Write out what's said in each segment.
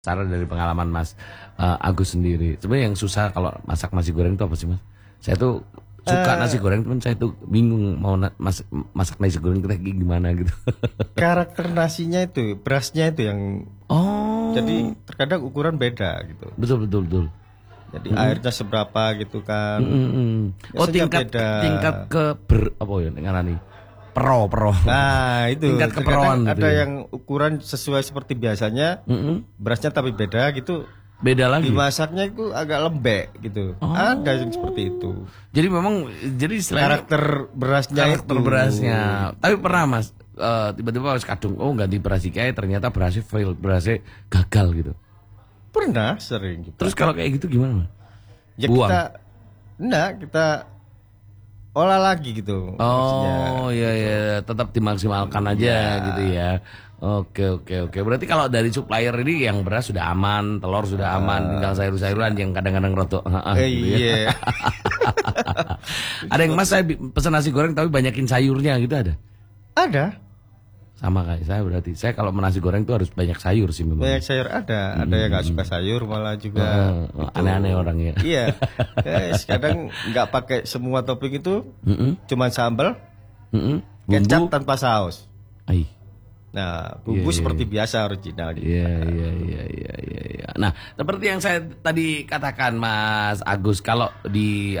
Saran dari pengalaman Mas Agus sendiri. Sebenarnya yang susah kalau masak nasi goreng itu apa sih Mas? Saya tuh suka nasi goreng, cuman saya tuh bingung mau masak nasi goreng kayak gimana gitu. Karakter nasinya itu, berasnya itu yang jadi terkadang ukuran beda gitu. Betul. Jadi airnya seberapa gitu kan. Oh tingkat apa ya ngarani? Pro. Nah itu tingkat keperoan ada gitu ya. yang ukuran sesuai seperti biasanya, berasnya tapi beda gitu. Beda lagi. Dimasaknya itu agak lembek gitu. Ada yang seperti itu. Jadi memang Karakter berasnya itu. berasnya. Tapi pernah Mas tiba-tiba harus kadung ganti beras kayak ternyata berasnya fail, berasnya gagal gitu. Pernah sering gitu. Terus kalau kayak gitu gimana Mas? Ya Buang. kita olah lagi gitu. Oh iya, tetap dimaksimalkan aja gitu ya. Oke. Berarti kalau dari supplier ini yang beras sudah aman, telur sudah aman, tinggal sayur-sayuran yang kadang-kadang rotok. Gitu ya. Iya. Ada yang Mas saya pesan nasi goreng tapi banyakin sayurnya gitu ada? Ada. Sama kayak saya berarti. Saya kalau nasi goreng tuh harus banyak sayur sih memang. Banyak sayur ada yang nggak suka sayur malah juga aneh-aneh orang ya. Iya. Kadang nggak pakai semua topping itu, cuman sambal, kecap tanpa saus. Ai. Nah, bumbu seperti biasa original gitu. Iya. Nah, seperti yang saya tadi katakan Mas Agus, kalau di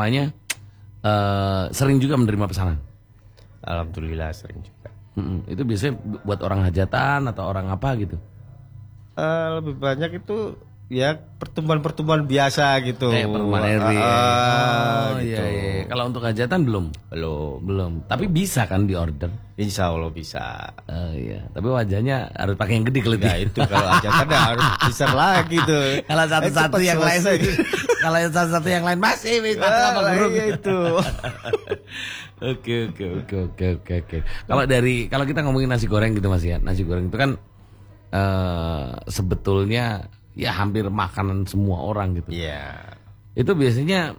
sering juga menerima pesanan. Alhamdulillah sering juga. Itu biasanya buat orang hajatan atau orang apa gitu? Lebih banyak itu ya pertemuan-pertemuan biasa gitu. Pertemuan RW. Gitu. Iya. Kalau untuk hajatan belum. Tapi bisa kan di order? Insya Allah bisa. Iya. Tapi wajahnya harus pakai yang gede kalau ya itu kalau hajatan harus besar lagi tuh. Kalau satu-satu yang lain, kalau satu-satu yang lain masih sama guru itu. Oke. Kalau kita ngomongin nasi goreng gitu Mas ya. Nasi goreng itu kan sebetulnya ya hampir makanan semua orang gitu. Iya. Itu biasanya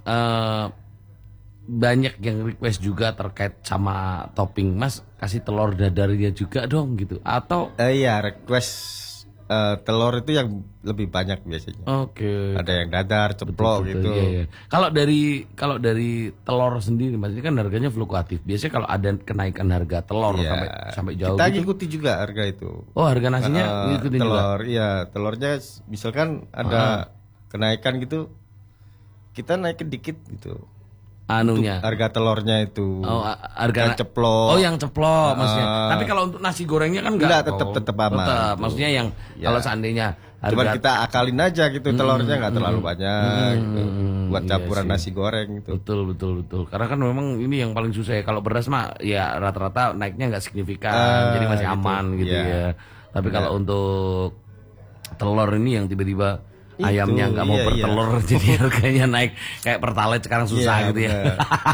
banyak yang request juga terkait sama topping. Mas kasih telur dadarnya juga dong gitu. Atau iya request telur itu yang lebih banyak biasanya. Oke. Ada yang dadar, ceplok gitu. Iya. Kalau dari telur sendiri Mas, ini kan harganya fluktuatif. Biasanya kalau ada kenaikan harga telur sampai jauh kita gitu. ngikuti juga harga itu. Oh, harga nasinya ngikutin telur, juga. Iya, telurnya misalkan ada kenaikan gitu, kita naikin dikit gitu. Anunya. Harga telurnya itu. Harga yang ceplok. Oh, yang ceplok maksudnya. Tapi kalau untuk nasi gorengnya kan enggak. Tetap aman. Tetap. Maksudnya yang kalau seandainya cuman kita akalin aja gitu telurnya enggak terlalu banyak gitu. Buat campuran nasi goreng gitu. Betul. Karena kan memang ini yang paling susah ya. Kalau beras mah ya rata-rata naiknya enggak signifikan. Jadi masih aman gitu ya. Tapi kalau untuk telur ini yang tiba-tiba ayamnya nggak mau bertelur jadi harganya naik kayak pertalite sekarang susah gitu ya.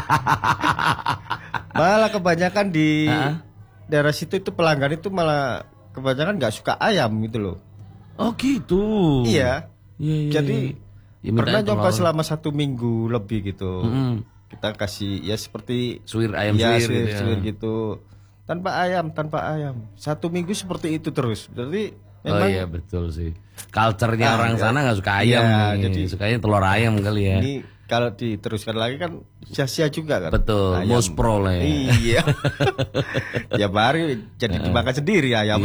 Malah kebanyakan di daerah situ itu pelanggan itu malah kebanyakan nggak suka ayam gitu loh. Oh gitu. Iya. Jadi pernah coba selama 1 minggu lebih gitu. Kita kasih ya seperti suwir ayam suwir gitu. Tanpa ayam. 1 minggu seperti itu terus. Berarti memang, iya betul sih. Culture-nya orang sana nggak suka ayam, jadi sukanya telur ayam kali ya. Ini kalau diteruskan lagi kan sia-sia juga kan. Betul, mospro lah ya. Iya. Ya baru jadi dimakan sendiri ayam.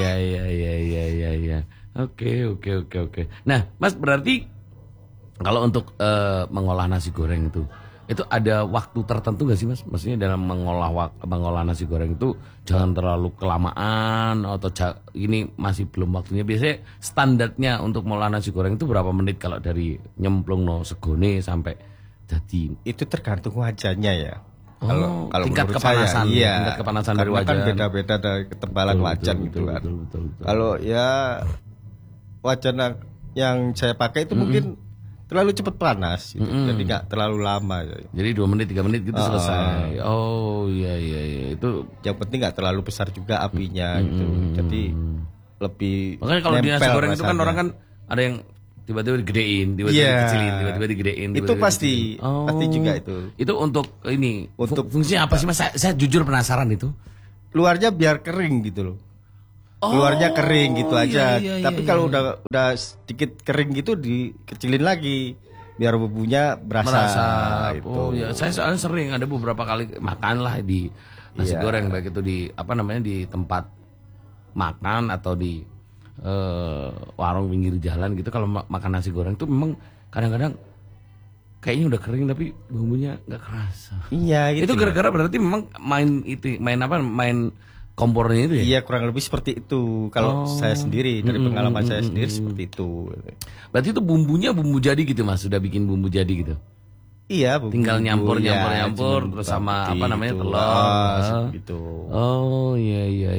Iya. Oke. Nah, Mas berarti kalau untuk mengolah nasi goreng itu ada waktu tertentu nggak sih Mas? Maksudnya dalam mengolah nasi goreng itu jangan terlalu kelamaan atau ini masih belum waktunya. Biasanya standarnya untuk mengolah nasi goreng itu berapa menit kalau dari nyemplung segone sampai jadi? Itu tergantung wajannya ya. Kalau tingkat kepanasan, tingkat kepanasan dari wajan. Kan beda-beda dari ketebalan wajan gitu kan. Betul. Kalau ya wajan yang saya pakai itu mungkin terlalu cepat panas gitu. Jadi nggak terlalu lama. Jadi 2 menit 3 menit gitu selesai. Oh iya. Itu yang penting nggak terlalu besar juga apinya gitu. Jadi lebih. Makanya kalau di nasi goreng itu kan orang kan ada yang tiba-tiba digedein, tiba-tiba dikecilin, tiba-tiba digedein. Itu pasti juga itu. Itu untuk ini. Untuk fungsinya apa sih Mas? Saya jujur penasaran itu. Luarnya biar kering gitu loh. keluarnya kering gitu aja. Iya, Tapi kalau udah sedikit kering gitu dikecilin lagi biar bumbunya berasa gitu. Oh ya, saya soalnya sering ada beberapa kali makan lah di nasi goreng, baik itu di di tempat makan atau di warung pinggir jalan gitu. Kalau makan nasi goreng tuh memang kadang-kadang kayaknya udah kering tapi bumbunya nggak kerasa. Iya gitu. Itu gara-gara berarti memang main kompornya itu ya? Iya, kurang lebih seperti itu. Kalau saya sendiri, dari pengalaman saya sendiri seperti itu. Berarti itu bumbunya bumbu jadi gitu Mas, sudah bikin bumbu jadi gitu. Iya, bumbu, tinggal nyampur ya, terus sama telur. Gitu. Oh iya.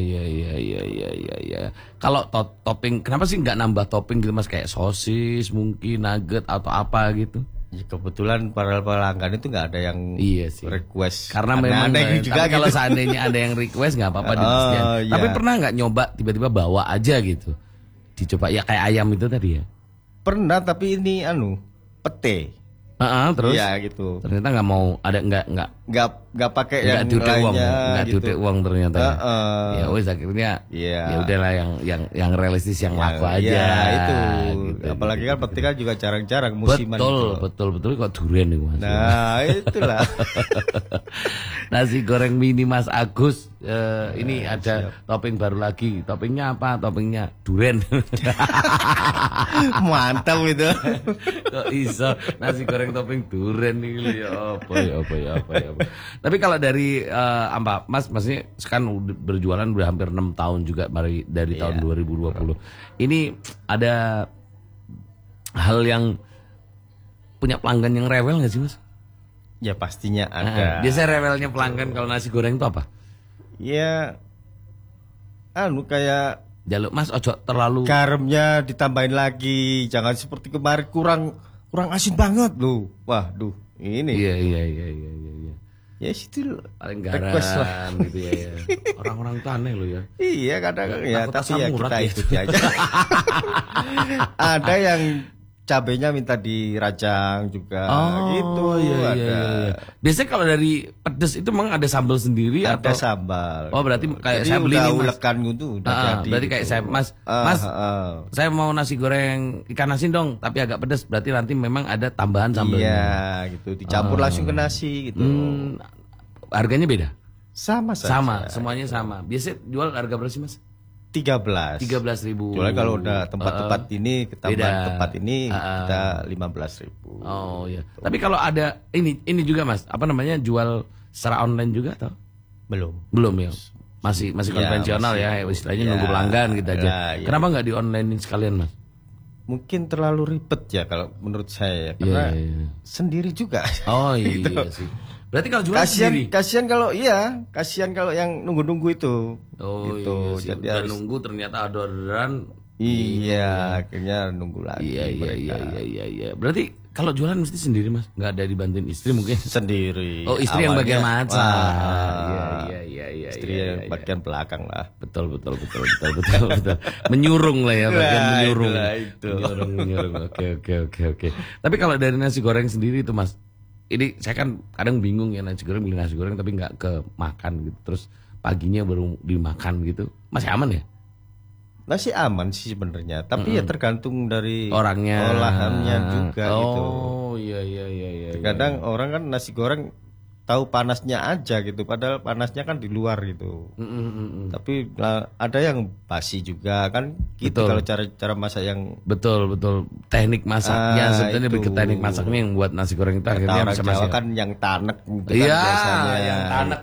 Kalau topping, kenapa sih nggak nambah topping gitu Mas, kayak sosis mungkin, nugget atau apa gitu? Ya, kebetulan para pelanggan itu nggak ada yang request. Karena memang juga kalau seandainya ada yang request nggak apa-apa disediain. Iya. Tapi pernah nggak nyoba tiba-tiba bawa aja gitu? Dicoba ya kayak ayam itu tadi ya? Pernah, tapi ini pete. Terus? Iya gitu. Ternyata nggak mau, ada nggak pakai yang lainnya, nggak gitu. uang ternyata. Ya wes akhirnya ya udahlah yang realistis yang laku aja. Iya itu. Gitu, apalagi gitu, kan pete kan juga jarang-jarang musiman. Betul kok durian nih Mas. Nah itulah. Nasi goreng mini Mas Agus. Ini ada topping baru lagi. Toppingnya apa? Toppingnya durian. Mantap itu. Kok iso nasi goreng topping durian nih ya apa. Tapi kalau dari Mas maksudnya kan berjualan udah hampir 6 tahun juga dari tahun 2020. Ini ada hal yang punya pelanggan yang rewel nggak sih Mas? Ya pastinya ada. Biasanya rewelnya pelanggan kalau nasi goreng itu apa? Ya kayak jaluk Mas ojo terlalu garamnya ditambahin lagi, jangan seperti kemarin kurang asin banget loh. Waduh, ini. Iya. Ya situ paling garam gitu ya. Orang-orang tuh aneh loh ya. Iya kadang ya, tapi ya kita ya. ikuti aja. Ada yang cabenya minta dirajang juga gitu. Iya. Biasanya kalau dari pedes itu memang ada sambal sendiri ada atau sambal. Oh berarti kayak jadi saya beli nih Mas. Ulekan gitu udah jadi. Berarti gitu. kayak saya Mas, saya mau nasi goreng ikan asin dong, tapi agak pedes. Berarti nanti memang ada tambahan sambalnya. Iya, gitu. Dicampur langsung ke nasi gitu. Harganya beda? Sama, semuanya sama. Biasanya jual harga berapa sih Mas? 13.000. Soalnya kalau udah tempat-tempat ini ketambahan tempat ini kita 15.000. Oh iya. Tapi kalau ada ini juga Mas, jual secara online juga atau? Belum ya. Masih konvensional ya, istilahnya nunggu pelanggan gitu aja. Kenapa nggak di onlinein sekalian Mas? Mungkin terlalu ribet ya kalau menurut saya karena sendiri juga. Oh iya sih. Berarti kalau jual sendiri. Kasihan kalau yang nunggu-nunggu itu. Oh gitu. Iya sih. Jadi udah nunggu ternyata ada orderan. Iya, akhirnya nunggu lagi. Iya. Berarti kalau jualan mesti sendiri Mas, nggak ada dibantuin istri mungkin? Sendiri. Oh istri yang bagian masak. Iya. Istri yang bagian belakang lah. Betul. Menyurung lah ya, bagian menyurung. Menyurung. Oke. Tapi kalau dari nasi goreng sendiri itu Mas, ini saya kan kadang bingung ya beli nasi goreng tapi nggak ke makan gitu, terus paginya baru dimakan gitu, masih aman ya? Masih aman sih sebenarnya, tapi ya tergantung dari orangnya, olahannya juga gitu. Oh iya. Kadang orang kan nasi goreng tahu panasnya aja gitu, padahal panasnya kan di luar gitu. Tapi ada yang basi juga kan gitu. Kalau cara masak yang betul teknik masaknya sebenarnya lebih ke teknik masaknya yang buat nasi goreng itu akhirnya bisa Jawa kan yang tanek gitu kan biasanya yang tanek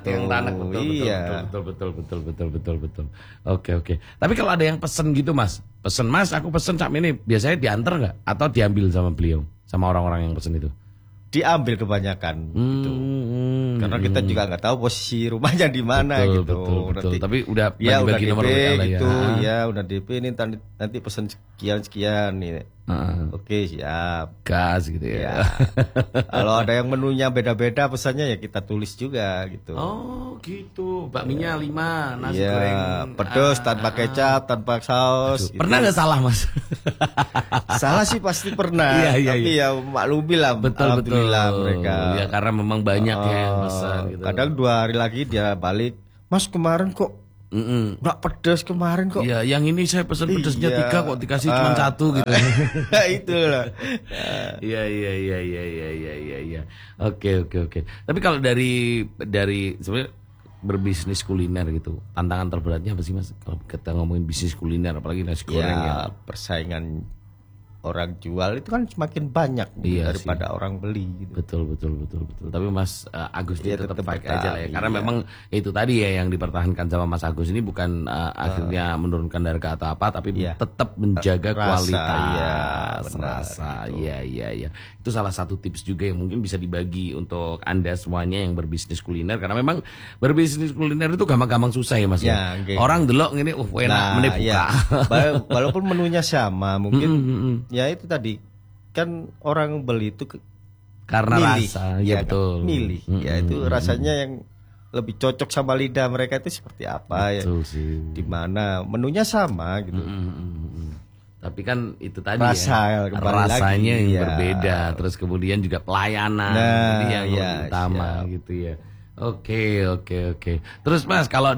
betul. Oke. Tapi kalau ada yang pesen gitu Mas, aku pesen cak ini biasanya diantar nggak atau diambil sama beliau, sama orang-orang yang pesen itu? Diambil kebanyakan gitu. Karena kita juga nggak tahu posisi rumahnya di mana gitu. Betul. Tapi udah bagi nomor DP gitu ya. Udah DP ini nanti pesan sekian nih. Oke siap. Gas gitu ya. Kalau ada yang menunya beda-beda pesannya ya kita tulis juga gitu. Oh gitu. Bakminya 5, nasi goreng pedas tanpa kecap, tanpa saus. Gitu. Pernah nggak salah Mas? Salah sih pasti pernah. Tapi ya maklumi lah. Betul. Mereka. Ya karena memang banyak yang pesan gitu. Kadang 2 hari lagi dia balik, Mas kemarin kok Nggak pedas kemarin kok. Iya, yang ini saya pesan pedasnya 3 kok dikasih cuma 1 gitu. Itulah. Iya. Oke. Tapi kalau dari sebenarnya berbisnis kuliner gitu, tantangan terberatnya apa sih Mas? Kalau kita ngomongin bisnis kuliner, apalagi nasi goreng ya. Persaingan orang jual itu kan semakin banyak daripada orang beli gitu. Betul. Tapi Mas Agus ini tetap fight aja lah ya. Karena iya. memang itu tadi ya yang dipertahankan sama Mas Agus ini bukan akhirnya menurunkan harga atau apa, tapi tetap menjaga kualitas rasa. Iya. Itu salah satu tips juga yang mungkin bisa dibagi untuk Anda semuanya yang berbisnis kuliner, karena memang berbisnis kuliner itu gampang-gampang susah ya Mas. Ya, okay. Orang delok ini enak menipu. Ya. Walaupun menunya sama, mungkin ya itu tadi kan orang beli itu karena milih, rasa, ya betul. Milih, ya itu rasanya yang lebih cocok sama lidah mereka itu seperti apa betul ya. Sih. Di mana menunya sama gitu. Tapi kan itu tadi lagi, rasanya yang berbeda, terus kemudian juga pelayanan yang lebih utama gitu ya. Oke. Terus Mas, kalau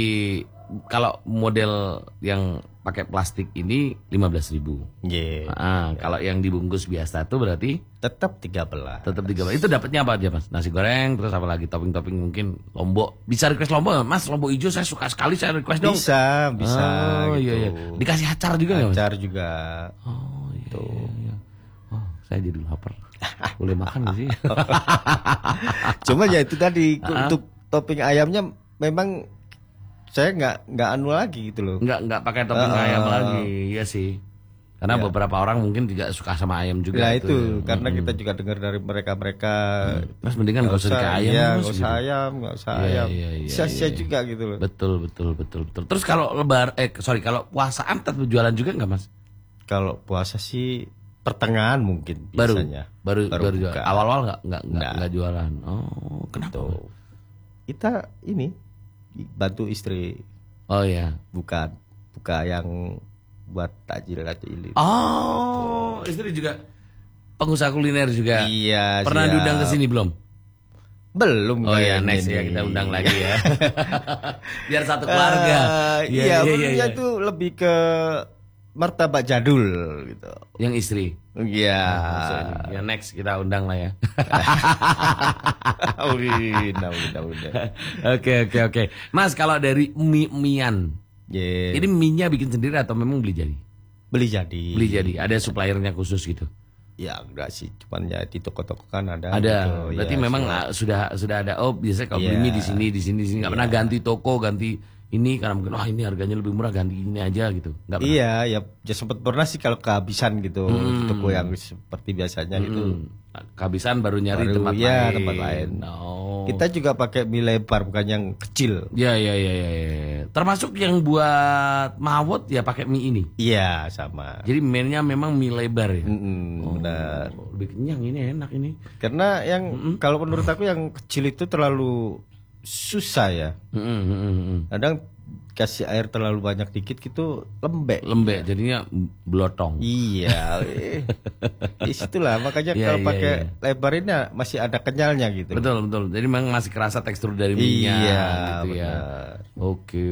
model yang pakai plastik ini 15.000. Kalau yang dibungkus biasa tuh berarti tetap 13. Itu dapatnya apa aja Mas? Nasi goreng, terus apa lagi topping-topping mungkin lombok. Bisa request lombok Mas? Lombok hijau saya suka sekali, saya request dong. Bisa gitu. Iya. Dikasih acar juga nggak Mas? Acar juga. Oh iya. Oh, saya jadi lapar. Boleh makan nggak sih? Cuma ya itu tadi untuk topping ayamnya memang saya nggak anu lagi gitu loh. Nggak pakai topping ayam lagi, ya sih. Karena beberapa orang mungkin tidak suka sama ayam juga. Ya itu karena kita juga dengar dari mereka. Mas mendingan nggak usah pakai ayam. Iya, nggak usah ayam. Sia-sia juga gitu loh. Betul. Terus kalau kalau puasaan tetap jualan juga nggak Mas? Kalau puasa sih pertengahan mungkin biasanya. Baru jualan. Awal-awal nggak jualan. Oh, kenapa? Kita ini bantu istri. Oh ya, buka yang buat takjil. Oh, istri juga pengusaha kuliner juga. Iya. Pernah diundang ke sini belum? Belum. Oh ya, next ya kita undang lagi ya. Biar satu keluarga. Iya. Itu lebih ke martabak jadul gitu. Yang istri. Iya. Ya next kita undang lah ya. Udah. Oke. Mas, kalau dari mie-mian, ini mie-nya bikin sendiri atau memang beli jadi? Beli jadi. Ada suppliernya khusus gitu? Ya enggak sih, cuman ya di toko-toko kan ada. Gitu. Berarti memang sudah ada. Oh biasanya kalau beli mie di sini nggak pernah ganti toko, ganti ini karena mungkin ini harganya lebih murah, ganti ini aja gitu. Nggak pernah. Iya, ya sempat pernah sih kalau kehabisan gitu toko yang seperti biasanya gitu. Kehabisan baru nyari tempat lain. Oh. Kita juga pakai mie lebar bukan yang kecil. Ya. Termasuk yang buat mawot ya pakai mie ini. Iya, sama. Jadi mie-nya memang mie lebar ya. Benar. Lebih kenyang ini, enak ini. Karena yang kalau menurut aku yang kecil itu terlalu susah ya. Kadang kasih air terlalu banyak dikit gitu lembek jadinya blotong. Iya. Disitulah makanya kalau pakai lebar ini masih ada kenyalnya gitu. Betul. Jadi memang masih kerasa tekstur dari minyak gitu ya. Oke.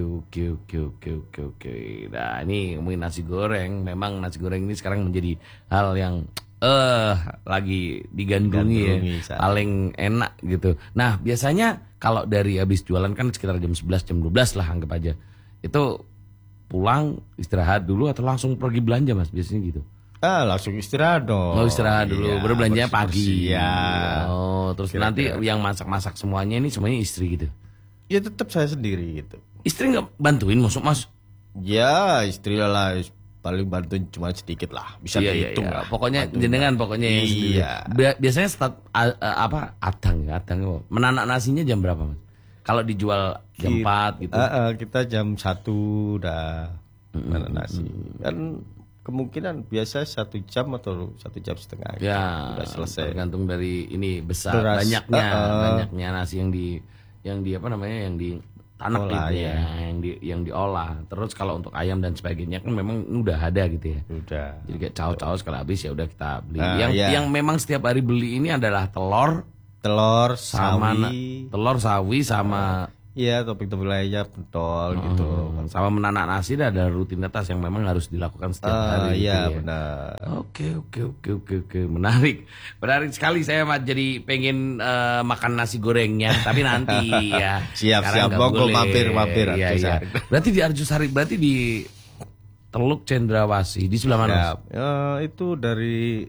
Nah, ini ngomongin nasi goreng, memang nasi goreng ini sekarang menjadi hal yang lagi digandrungi ya, paling enak gitu. Nah, biasanya kalau dari habis jualan kan sekitar jam 11, jam 12 lah anggap aja. Itu pulang istirahat dulu atau langsung pergi belanja Mas biasanya gitu? Langsung istirahat dong. Istirahat dulu, baru belanja pagi. Ya. Oh, terus nanti yang masak-masak semuanya ini semuanya istri gitu? Ya tetap saya sendiri gitu. Istri nggak bantuin masuk Mas? Ya, istri lah paling bantuin cuma sedikit lah, bisa dihitung lah. Pokoknya jenengan yang sendiri. Biasanya adang menanak nasinya jam berapa Mas? Kalau dijual jam 4 gitu. Kita jam 1 udah menanak nasi. Kan kemungkinan biasa 1 jam atau 1,5 jam ya, udah selesai. Tergantung dari ini banyaknya nasi yang di apa namanya yang di tanak gitu ya, yang diolah. Terus kalau untuk ayam dan sebagainya kan memang udah ada gitu ya. Udah. Jadi kayak caos kalau habis ya udah kita beli. Yang memang setiap hari beli ini adalah telur sawi sama Iya, topik-topik lainnya pentol gitu. Sama menanak nasi ada rutinitas yang memang harus dilakukan setiap hari. Iya, gitu ya. benar. Oke. Menarik sekali. Saya jadi pengen makan nasi gorengnya, tapi nanti ya. Siap. Monggo mampir Iya. Arjosari. Berarti di Arjosari, berarti di Teluk Cendrawasih, di sebelah mana? Mas? Itu dari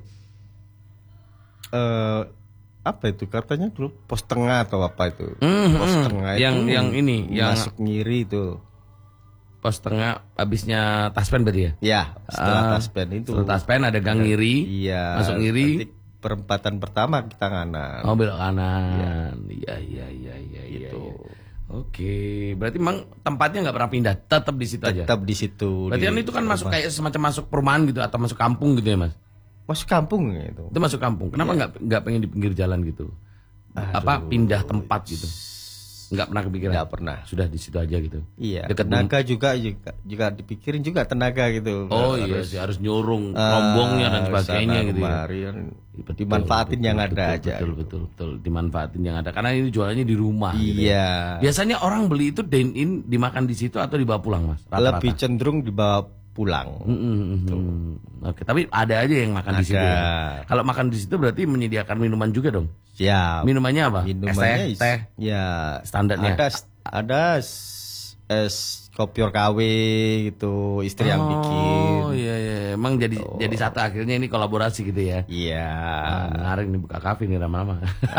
apa itu katanya dulu pos tengah atau apa itu? Pos tengah yang ini yang masuk ngiri itu. Pos tengah habisnya Taspen berarti ya? Ya, setelah Taspen itu. Setelah Taspen ada gang ngiri. Iya. Masuk ngiri. Nanti perempatan pertama kita kanan. Oh, belok kanan. Iya. Gitu. Oke, berarti memang tempatnya nggak pernah pindah, tetap di situ aja. Tetap di situ. Berarti kan itu kan masuk kayak semacam masuk perumahan gitu atau masuk kampung gitu ya, Mas? Masuk kampung gitu. Itu masuk kampung. Kenapa nggak pengen di pinggir jalan gitu? Apa pindah tempat gitu? Nggak pernah kepikiran. Nggak pernah. Sudah di situ aja gitu. Iya. Tenaga juga dipikirin juga tenaga gitu. Oh iya sih, harus nyurung rombongnya dan sebagainya gitu ya. Dimanfaatin yang ada aja. Betul. Dimanfaatin yang ada karena ini jualannya di rumah. Gitu ya. Biasanya orang beli itu dine in dimakan di situ atau dibawa pulang, Mas? Rata-rata. Lebih cenderung dibawa pulang. Oke, tapi ada aja yang makan di situ ya. Kalau makan di situ berarti menyediakan minuman juga dong. Siap. Minumannya apa? Minumannya teh. Ya, standarnya. Ada es kopior KW gitu, istri yang bikin. Oh iya. Emang jadi satu akhirnya ini kolaborasi gitu ya. Iya. Menarik nih buka kafe nih lama-lama.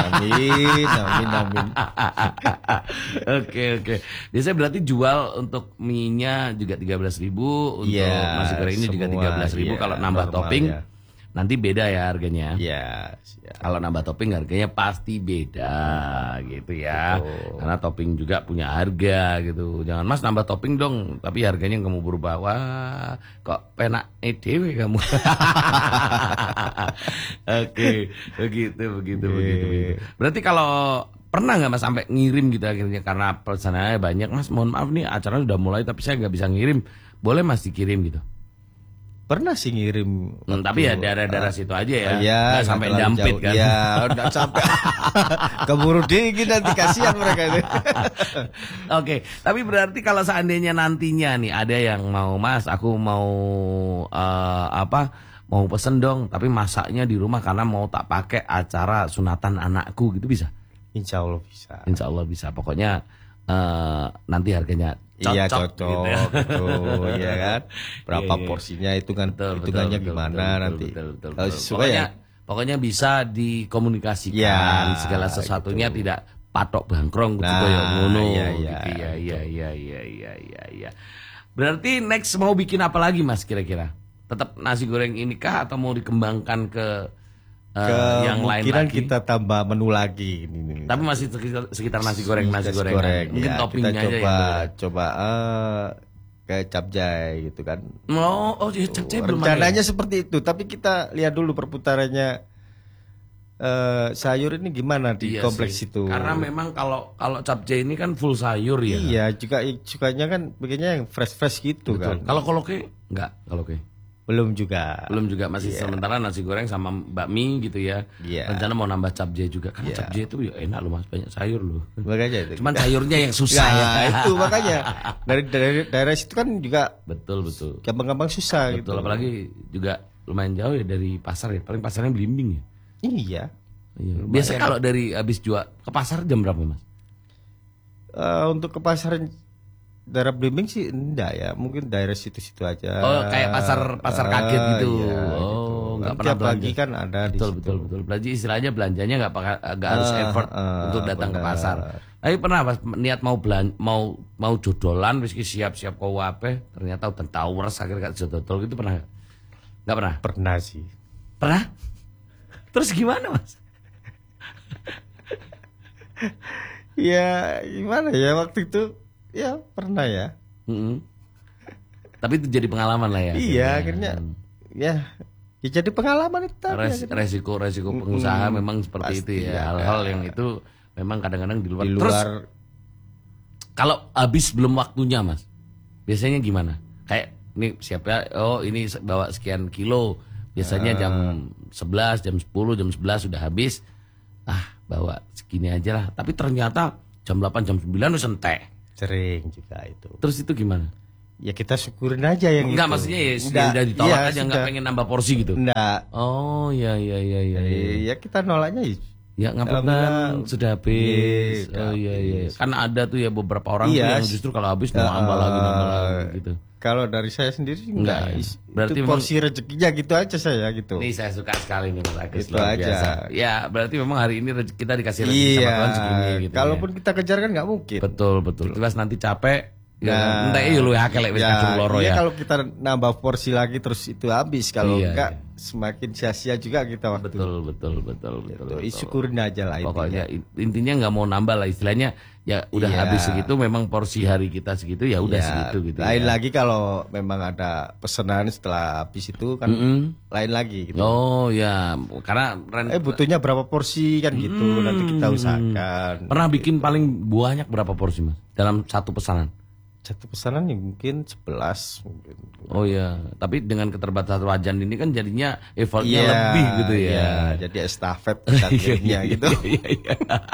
Amin. Oke. Biasanya berarti jual untuk mie-nya juga 13.000, untuk nasi goreng ini juga 13.000. Kalau nambah topping nanti beda ya harganya. Iya. Kalau nambah topping harganya pasti beda gitu ya. Betul. Karena topping juga punya harga gitu. Jangan Mas nambah topping dong, tapi harganya kamu berubah. Wah, kok penak dewe kamu. Oke, begitu. Berarti kalau pernah nggak Mas sampai ngirim gitu akhirnya karena pesanannya banyak, Mas mohon maaf nih acara udah mulai tapi saya nggak bisa ngirim, boleh Mas dikirim gitu? Pernah sih ngirim. Tapi ya daerah-daerah situ aja ya. Iya, nggak sampai Dampit kan. Iya, enggak sampai. Keburu dingin nanti kasihan mereka itu. Oke, tapi berarti kalau seandainya nantinya nih ada yang mau Mas, aku mau mau pesen dong, tapi masaknya di rumah karena mau tak pakai acara sunatan anakku gitu bisa? Insya Allah bisa. Insya Allah bisa. Pokoknya nanti harganya cocok gitu, ya kan. Berapa porsinya hitungannya gimana nanti. Kalau suka ya. Pokoknya bisa dikomunikasikan segala sesuatunya gitu. Tidak patok bangkrong gitu ngono. Iya. Berarti next mau bikin apa lagi Mas kira-kira? Tetap nasi goreng ini kah atau mau dikembangkan ke yang lain lagi? Kita tambah menu lagi. Tapi masih sekitar nasi goreng. Mungkin toppingnya kita aja coba kayak capjay gitu kan. Oh ya capjay belum ada. Rencananya seperti itu, tapi kita lihat dulu perputarannya sayur ini gimana di kompleks sih. itu. Karena memang kalau capjay ini kan full sayur ya. Iya, juga sukanya kan bikinnya yang fresh gitu. Betul. Kan. Kalau koloke enggak, koloke. Belum juga masih sementara nasi goreng sama bakmi gitu ya. Rencana mau nambah capjay juga karena capjay itu ya enak loh Mas, banyak sayur loh. Makanya itu. Cuman sayurnya yang susah ya. Itu makanya dari daerah situ kan juga betul. Gampang-gampang susah betul, gitu. Apalagi juga lumayan jauh ya dari pasar ya. Paling pasarnya Blimbing ya. Iya. Biasa kalau dari habis jual ke pasar jam berapa Mas? Untuk ke pasar daerah Blimbing sih enggak ya, mungkin daerah situ-situ aja. Oh, kayak pasar kaget gitu. Iya, nggak pernah belanja. Pagi kan ada betul. Belanja istilahnya belanjanya nggak harus effort untuk datang ke pasar. Tapi pernah Mas niat mau jodolan wis siap-siap kau apa, ternyata udah tahu akhirnya gak jodol gitu pernah nggak? Nggak pernah. Pernah sih. Pernah? Terus gimana Mas? Ya gimana ya waktu itu. Ya pernah ya. Tapi itu jadi pengalaman lah ya. Iya akhirnya ya jadi pengalaman itu. Resiko pengusaha memang seperti pasti, itu ya. Hal-hal yang itu memang kadang-kadang di luar. Terus kalau habis belum waktunya Mas, biasanya gimana? Kayak ini siapa? Oh ini bawa sekian kilo. Biasanya jam 11, jam 10, jam 11 sudah habis. Bawa segini aja lah. Tapi ternyata jam 8 jam 9 wis entek. Sering juga itu. Terus itu gimana? Ya kita syukurin aja yang Enggak, itu. maksudnya ya udah ditolak aja, sudah. enggak pengen nambah porsi gitu. Enggak. Oh, iya. Ya kita nolaknya Ya ngapunten sudah habis. Iya, Oh iya. Karena ada tuh ya beberapa orang tuh Iya. yang justru kalau habis mau nambah lagi gitu. Kalau dari saya sendiri Enggak, enggak. ya. Berarti Itu porsi rezekinya gitu aja saya gitu. Nih saya suka sekali nih Mas Agus, Itu luar aja. biasa. Ya berarti memang hari ini kita dikasih rezeki sama Tuhan segini gitu. Kalaupun kita kejar kan nggak mungkin. Betul. Jelas nanti capek. Nah, Entek ya lu akeh lek wis kacung loro iya, ya. kalau kita nambah porsi lagi terus itu habis. Kalau Iya, enggak semakin sia-sia juga kita waktu. Betul. Gitu. Syukurin aja lah Pokoknya intinya. intinya nggak mau nambah lah istilahnya. Ya udah Iya. habis segitu, memang porsi hari kita segitu ya udah Ya, segitu gitu. lain ya. lagi kalau memang ada pesanan setelah habis itu kan lain lagi gitu. Oh ya, karena Butuhnya berapa porsi kan gitu. Nanti kita usahakan. pernah bikin paling banyak berapa porsi Mas dalam satu pesanan? Satu pesanan ya mungkin 11 mungkin. Oh ya, tapi dengan keterbatasan wajan ini kan jadinya effortnya Iya, lebih gitu ya. iya, jadi estafet takdirnya gitu. Iya.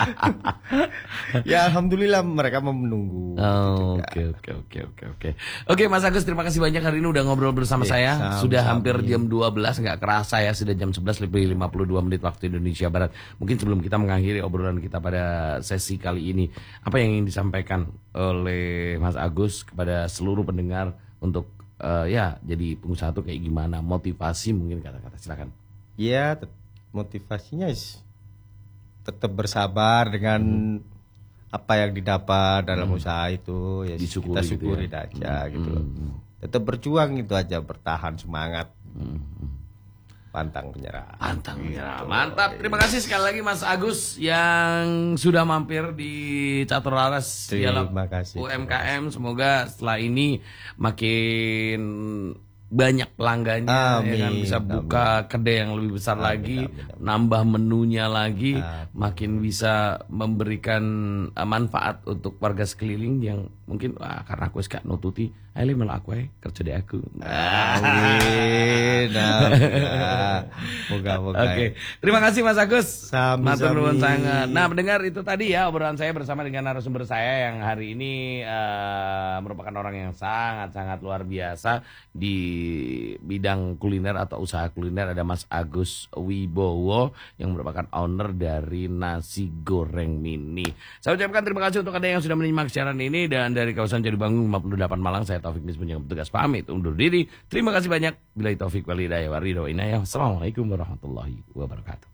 Ya alhamdulillah mereka mau menunggu. Oh, gitu, oke. Oke Mas Agus, terima kasih banyak hari ini udah ngobrol bersama saya. Sudah hampir jam 12, nggak kerasa ya, sudah jam 11 lebih 52 menit waktu Indonesia Barat. Mungkin sebelum kita mengakhiri obrolan kita pada sesi kali ini, apa yang ingin disampaikan oleh Mas Agus kepada seluruh pendengar untuk ya jadi pengusaha tuh kayak gimana, motivasi mungkin kata-kata, silakan. Ya motivasinya tetap bersabar dengan apa yang didapat dalam usaha itu ya Disyukuri kita gitu syukurin ya. aja gitu loh. Tetap berjuang itu aja, bertahan, semangat. Pantang menyerah. Mantap. Terima kasih sekali lagi Mas Agus yang sudah mampir di Catur Laras Dialog Terima kasih. UMKM. Semoga setelah ini makin banyak pelanggannya, ya kan, bisa buka kedai yang lebih besar lagi, nambah menunya lagi, makin bisa memberikan manfaat untuk warga sekeliling yang mungkin karena aku gak nututi, ayo malah aku kerja di aku. Amin. Moga-moga. Oke, terima kasih Mas Agus. Matur nuwun Sami-sami. sangat. Nah, mendengar itu tadi ya obrolan saya bersama dengan narasumber saya yang hari ini merupakan orang yang sangat-sangat luar biasa di bidang kuliner atau usaha kuliner. Ada Mas Agus Wibowo yang merupakan owner dari Nasi Goreng Mini. Saya ucapkan terima kasih untuk Anda yang sudah menyimak siaran ini, dan dari kawasan Jatibangun 58 Malang, saya Taufik Misbun yang bertugas pamit undur diri. Terima kasih banyak. Billahi taufik wal hidayah wa ridho inayah. Assalamualaikum warahmatullahi wabarakatuh.